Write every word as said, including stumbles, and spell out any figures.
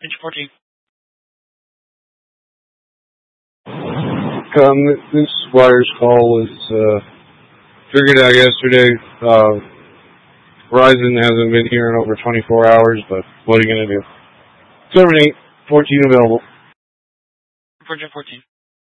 Engine fourteen. Um, this wires call was uh, figured out yesterday. Uh, Verizon hasn't been here in over twenty-four hours, but what are you going to do? seven eight fourteen available. Engine fourteen.